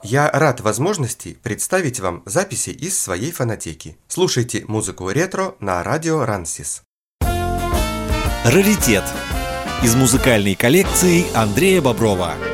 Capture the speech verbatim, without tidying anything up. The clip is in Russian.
Я рад возможности представить вам записи из своей фонотеки. Слушайте музыку ретро на радио Рансис. Раритет из музыкальной коллекции Андрея Боброва.